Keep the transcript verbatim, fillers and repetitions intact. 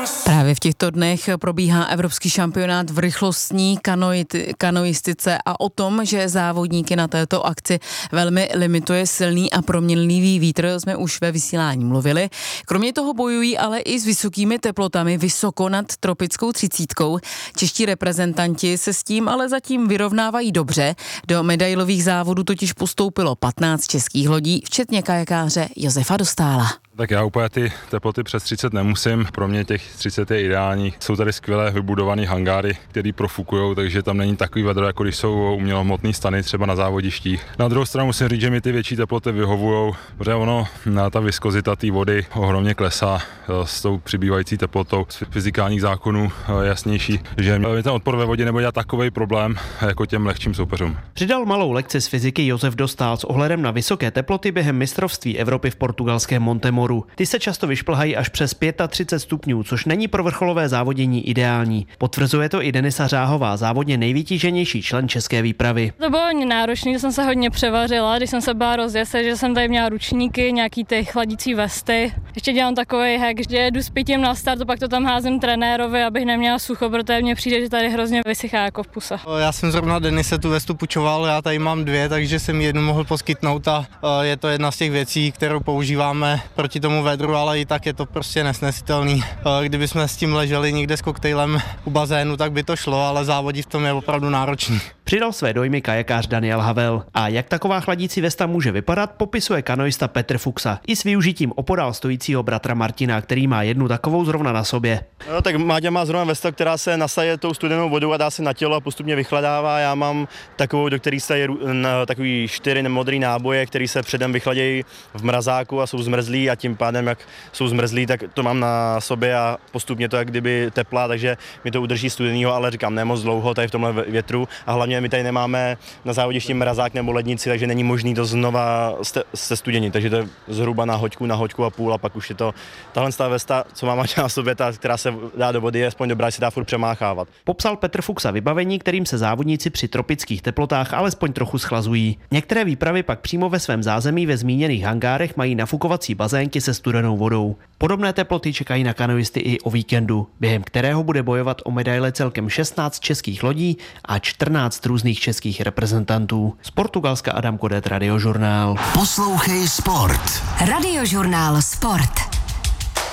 Právě v těchto dnech probíhá evropský šampionát v rychlostní kanoiti- kanoistice a o tom, že závodníky na této akci velmi limituje silný a proměnlivý vítr, jsme už ve vysílání mluvili. Kromě toho bojují ale i s vysokými teplotami, vysoko nad tropickou třicítkou. Čeští reprezentanti se s tím ale zatím vyrovnávají dobře. Do medailových závodů totiž postoupilo patnáct českých lodí, včetně kajakáře Josefa Dostála. Tak já úplně ty teploty přes třicet nemusím, pro mě těch třicet je ideální. Jsou tady skvělé vybudované hangáry, které profukujou, takže tam není takový vedro, jako když jsou umělohmotné stany třeba na závodištích. Na druhou stranu musím říct, že mi ty větší teploty vyhovujou, protože ono, ta viskozita té vody ohromně klesá s tou přibývající teplotou. Z fyzikálních zákonů jasnější, že mi ten odpor ve vodě nebude dělat takový problém jako těm lehčím soupeřům. Přidal malou lekci z fyziky Josef Dostál s ohledem na vysoké teploty během mistrovství Evropy v portugalském Montemoru. Ty se často vyšplhají až přes třicet pět stupňů, což není pro vrcholové závodění ideální. Potvrzuje to i Denisa Řáhová, závodně nejvytíženější člen české výpravy. To bylo hodně náročné, že jsem se hodně převařila, když jsem se bála rozjet, že jsem tady měla ručníky, nějaký ty chladící vesty. Ještě dělám takový hack, že jedu s pitím na start, pak to tam házím trenérovi, abych neměla sucho, protože mně přijde, že tady hrozně vysychá jako v puse. Já jsem zrovna Denise tu vestu půjčoval, já tady mám dvě, takže jsem jednu mohl poskytnout a je to jedna z těch věcí, kterou používáme proti tomu vedru, ale i tak je to prostě nesnesitelný. Kdyby jsme s tím leželi někde s koktejlem u bazénu, tak by to šlo, ale závodit v tom je opravdu náročný. Přidal své dojmy kajakář Daniel Havel. A jak taková chladící vesta může vypadat, popisuje kanoista Petr Fuxa i s využitím opodál stojícího bratra Martina, který má jednu takovou zrovna na sobě. No, tak Máďa má zrovna vesta, která se nasaje tou studenou vodou a dá se na tělo a postupně vychladává. Já mám takovou, do které se je takový čtyři modrý náboje, které se předem vychladějí v mrazáku a jsou zmrzlí a tím pádem, jak jsou zmrzlí, tak to mám na sobě a postupně to jak kdyby teplá, takže mi to udrží studenýho, ale říkám, ne moc dlouho tady v tomhle větru a hlavně my tady nemáme na závodišti mrazák nebo lednici, takže není možný to znova se studěnit, takže to je zhruba na hoďku, na hoďku a půl a pak už je to tahle vesta, co mám na sobě, ta, která se dá do vody, je aspoň dobrá, se dá furt přemáchávat. Popsal Petr Fuxa vybavení, kterým se závodníci při tropických teplotách alespoň trochu schlazují. Některé výpravy pak přímo ve svém zázemí ve zmíněných hangárech mají nafukovací bazénky se studenou vodou. Podobné teploty čekají na kanoisty i o víkendu, během kterého bude bojovat o medaile celkem šestnáct českých lodí a čtrnáct různých českých reprezentantů. Z Portugalska Adam Kodet, Radiožurnál. Poslouchej Sport. Radiožurnál Sport.